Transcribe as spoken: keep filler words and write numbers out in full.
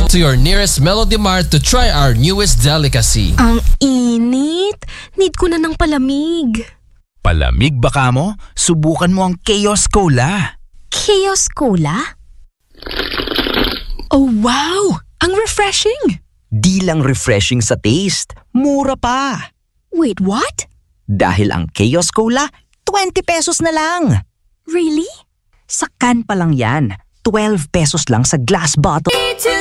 to your nearest Melody Mart to try our newest delicacy. Ang init. Need ko na ng palamig. Palamig ba ka mo? Subukan mo ang Chaos Cola. Chaos Cola? Oh wow! Ang refreshing! Di lang refreshing sa taste, mura pa. Wait, what? Dahil ang Chaos Cola, twenty pesos na lang. Really? Sa can pa lang yan, twelve pesos lang sa glass bottle.